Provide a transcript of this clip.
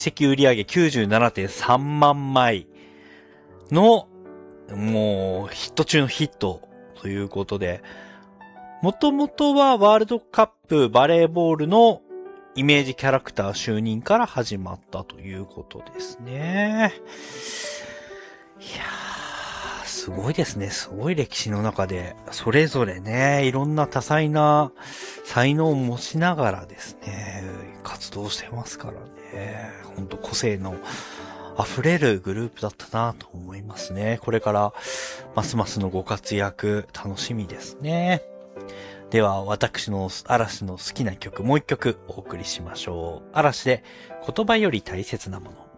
績売上 97.3 万枚の、もう、ヒット中のヒットということで、もともとはワールドカップバレーボールのイメージキャラクター就任から始まったということですね。いやー、すごいですね。すごい歴史の中で、それぞれね、いろんな多彩な才能を持ちながらですね、活動してますからね。ほんと個性の溢れるグループだったなと思いますね。これからますますのご活躍楽しみですね。では私の嵐の好きな曲もう一曲お送りしましょう。嵐で言葉より大切なもの。